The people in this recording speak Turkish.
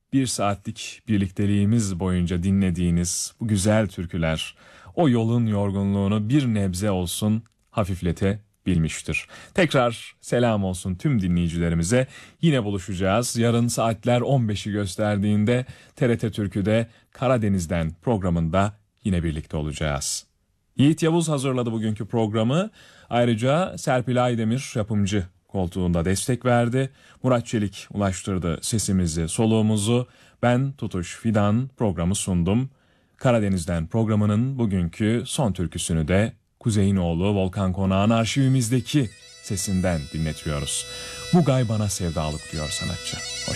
bir saatlik birlikteliğimiz boyunca dinlediğiniz bu güzel türküler o yolun yorgunluğunu bir nebze olsun hafifletebilmiştir. Tekrar selam olsun tüm dinleyicilerimize. Yine buluşacağız. Yarın saatler 15'i gösterdiğinde TRT Türkü'de Karadeniz'den programında yine birlikte olacağız. Yiğit Yavuz hazırladı bugünkü programı. Ayrıca Serpil Aydemir yapımcı koltuğunda destek verdi. Murat Çelik ulaştırdı sesimizi, soluğumuzu. Ben Tutuş Fidan programı sundum. Karadeniz'den programının bugünkü son türküsünü de Kuzey'in oğlu Volkan Konak'ın arşivimizdeki sesinden dinletiyoruz. Bu gay bana sevdalık diyor sanatçı. Hoşça